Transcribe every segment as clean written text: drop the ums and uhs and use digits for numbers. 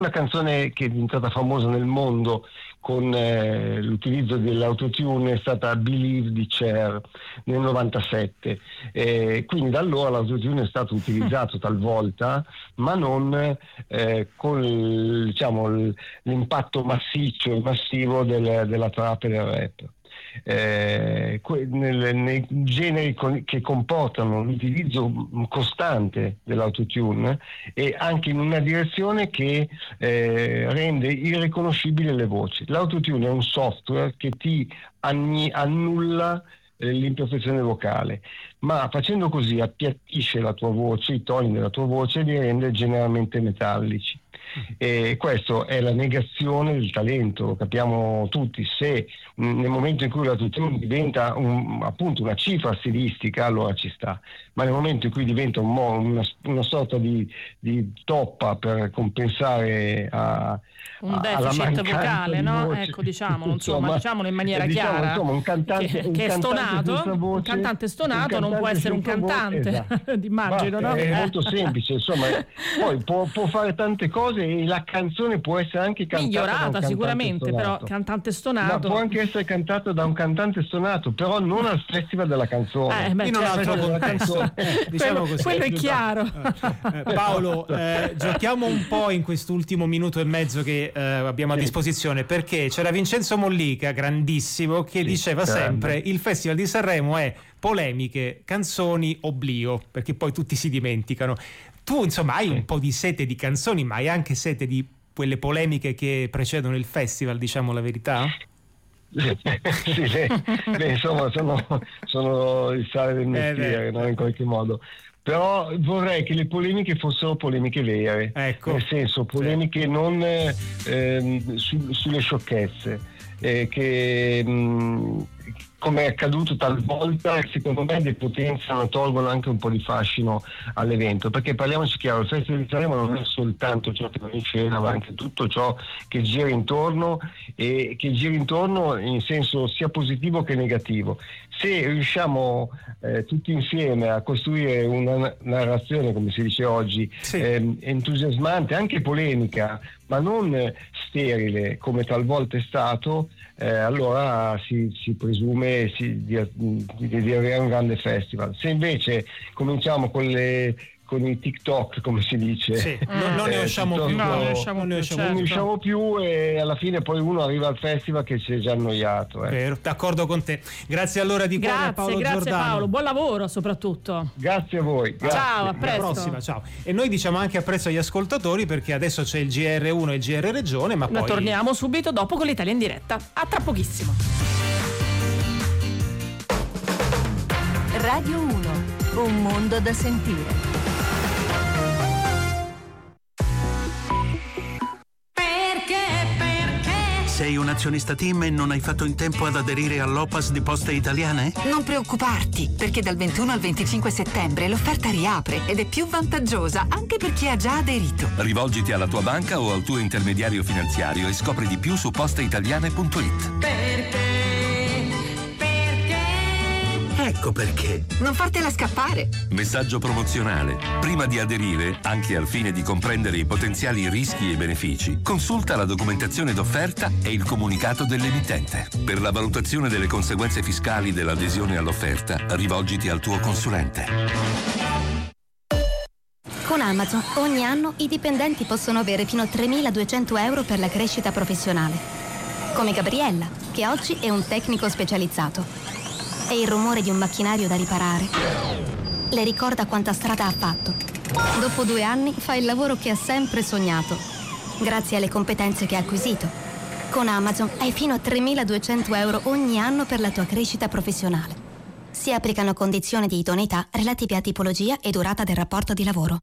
una canzone che è diventata famosa nel mondo con l'utilizzo dell'autotune è stata Believe di Cher nel 97, quindi da allora l'autotune è stato utilizzato talvolta, ma non con diciamo, l'impatto massiccio e massivo della trap e del rap. Nei generi che comportano l'utilizzo costante dell'autotune e anche in una direzione che rende irriconoscibili le voci. L'autotune è un software che ti annulla l'imperfezione vocale, ma facendo così appiattisce la tua voce, i toni della tua voce, e li rende generalmente metallici. E questo è la negazione del talento, lo capiamo tutti. Se nel momento in cui l'autotune diventa appunto una cifra stilistica, allora ci sta, ma nel momento in cui diventa una sorta di toppa per compensare un deficit vocale, no? Voce. Ecco, diciamolo in maniera chiara, insomma, un cantante che è stonato, un cantante stonato non può essere un cantante, esatto. Immagino, no? È molto semplice, insomma, poi può fare tante cose e la canzone può essere anche cantata migliorata sicuramente, però cantante stonato. Ma può anche essere cantata da un cantante stonato, però non al festival della canzone. In un altro contesto, diciamo così. Quello è chiaro. Paolo, giochiamo un po' in quest'ultimo minuto e mezzo che abbiamo a disposizione, perché c'era Vincenzo Mollica, grandissimo, che diceva sempre: il Festival di Sanremo è polemiche, canzoni, oblio, perché poi tutti si dimenticano. Tu insomma hai un po' di sete di canzoni, ma hai anche sete di quelle polemiche che precedono il festival, diciamo la verità? Insomma sono il sale del mestiere, no? In qualche modo. Però vorrei che le polemiche fossero polemiche vere, ecco. Nel senso polemiche non sulle sciocchezze, che come è accaduto talvolta, secondo me depotenziano, tolgono anche un po' di fascino all'evento, perché parliamoci chiaro, il Festival di Sanremo non è soltanto ciò che va in scena, ma anche tutto ciò che gira intorno, e che gira intorno in senso sia positivo che negativo. Se riusciamo tutti insieme a costruire una narrazione, come si dice oggi, entusiasmante, anche polemica, ma non sterile come talvolta è stato, allora si presume di avere un grande festival. Se invece cominciamo con i TikTok, come si dice, non ne usciamo più e alla fine poi uno arriva al festival che si è già annoiato. Vero, d'accordo con te. Grazie allora di cuore Paolo Giordano. Grazie Paolo, buon lavoro soprattutto. Grazie a voi. Grazie. Ciao, a presto. Alla prossima, ciao. E noi diciamo anche apprezzo agli ascoltatori, perché adesso c'è il GR1 e il GR Regione, ma poi torniamo subito dopo con l'Italia in diretta. A tra pochissimo. Radio 1, un mondo da sentire. Sei un azionista TIM e non hai fatto in tempo ad aderire all'OPAS di Poste Italiane? Non preoccuparti, perché dal 21 al 25 settembre l'offerta riapre ed è più vantaggiosa anche per chi ha già aderito. Rivolgiti alla tua banca o al tuo intermediario finanziario e scopri di più su posteitaliane.it. Perché? Ecco perché. Non fartela scappare. Messaggio promozionale. Prima di aderire, anche al fine di comprendere i potenziali rischi e benefici, consulta la documentazione d'offerta e il comunicato dell'emittente. Per la valutazione delle conseguenze fiscali dell'adesione all'offerta, rivolgiti al tuo consulente. Con Amazon ogni anno i dipendenti possono avere fino a 3.200 euro per la crescita professionale. Come Gabriella, che oggi è un tecnico specializzato. E il rumore di un macchinario da riparare le ricorda quanta strada ha fatto. Dopo 2 anni fa il lavoro che ha sempre sognato, grazie alle competenze che ha acquisito. Con Amazon hai fino a 3.200 euro ogni anno per la tua crescita professionale. Si applicano condizioni di idoneità relative a tipologia e durata del rapporto di lavoro.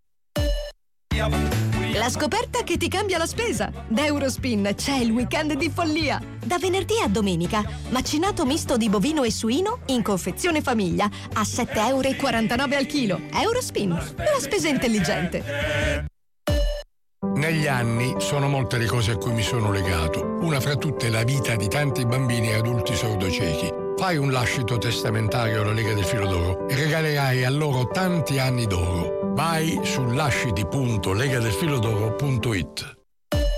La scoperta che ti cambia la spesa. Da Eurospin c'è il weekend di follia. Da venerdì a domenica, macinato misto di bovino e suino in confezione famiglia a 7,49 euro al chilo. Eurospin, la spesa intelligente. Negli anni sono molte le cose a cui mi sono legato. Una fra tutte la vita di tanti bambini e adulti sordociechi. Fai un lascito testamentario alla Lega del Filo d'Oro e regalerai a loro tanti anni d'oro. Vai su lasciti.legadelfilodoro.it.